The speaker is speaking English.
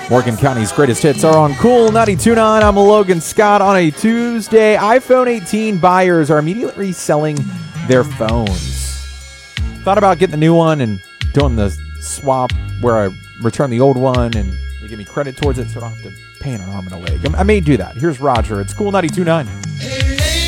Morgan County's greatest hits are on Cool 92.9. I'm Logan Scott on a Tuesday. iPhone 18 buyers are immediately selling their phones. Thought about getting the new one and doing the swap where I return the old one and they give me credit towards it so I don't have to pay an arm and a leg. I may do that. Here's Roger. It's Cool 92.9.